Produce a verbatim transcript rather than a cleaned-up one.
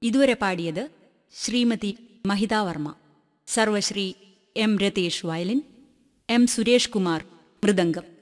ഇതുവരെ പാടിയത് ശ്രീമതി മഹിത Varma. സർവശ്രീ M Ratheesh violin, M Suresh Kumar mridangam.